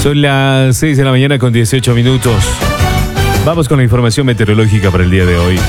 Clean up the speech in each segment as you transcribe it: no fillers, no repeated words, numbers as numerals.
Son las 6 de la mañana con 18 minutos. Vamos con la información meteorológica para el día de hoy.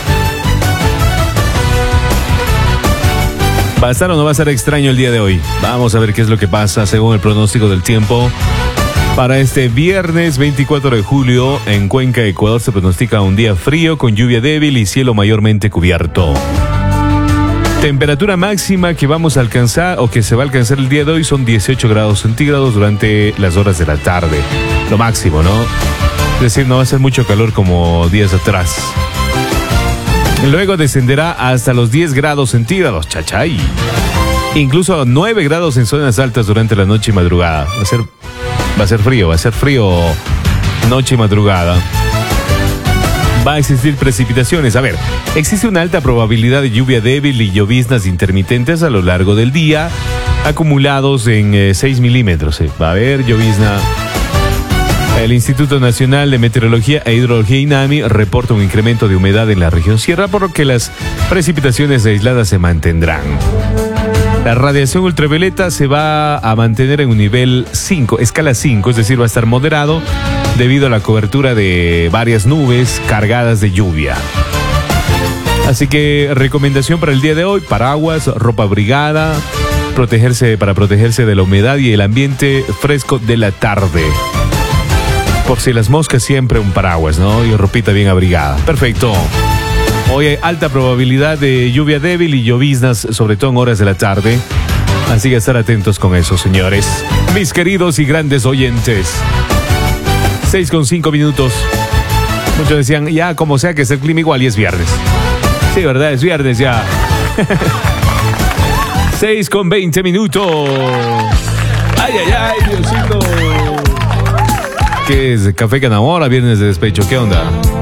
¿Va a estar o no va a estar extraño el día de hoy? Vamos a ver qué es lo que pasa según el pronóstico del tiempo. Para este viernes 24 de julio, en Cuenca, Ecuador, se pronostica un día frío con lluvia débil y cielo mayormente cubierto. Temperatura máxima que vamos a alcanzar o que se va a alcanzar el día de hoy son 18 grados centígrados durante las horas de la tarde. Lo máximo, ¿no? Es decir, no va a ser mucho calor como días atrás. Luego descenderá hasta los 10 grados centígrados, chachay. Incluso 9 grados en zonas altas durante la noche y madrugada. Va a ser frío noche y madrugada. Va a existir precipitaciones. A ver, existe una alta probabilidad de lluvia débil y lloviznas intermitentes a lo largo del día, acumulados en 6 milímetros. Va a haber llovizna. El Instituto Nacional de Meteorología e Hidrología, INAMI, reporta un incremento de humedad en la región sierra, por lo que las precipitaciones aisladas se mantendrán. La radiación ultravioleta se va a mantener en un nivel 5, escala 5, es decir, va a estar moderado debido a la cobertura de varias nubes cargadas de lluvia. Así que recomendación para el día de hoy: paraguas, ropa abrigada, para protegerse de la humedad y el ambiente fresco de la tarde. Por si las moscas, siempre un paraguas, ¿no? Y ropita bien abrigada. Perfecto. Hoy hay alta probabilidad de lluvia débil y lloviznas, sobre todo en horas de la tarde. Así que estar atentos con eso, señores. Mis queridos y grandes oyentes. 6:05 minutos. Muchos decían, ya como sea que es el clima igual y es viernes. Sí, ¿verdad? Es viernes ya. 6:20 minutos. Ay, ay, ay, Diosito. ¿Qué es? ¿Café que enamora? Viernes de despecho. ¿Qué onda?